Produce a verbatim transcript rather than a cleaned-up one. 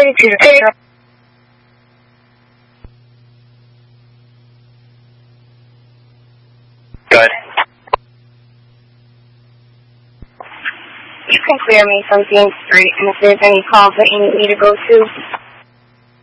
thirty-two to Good. You can clear me from Dean Street, and if there's any calls that you need me to go to,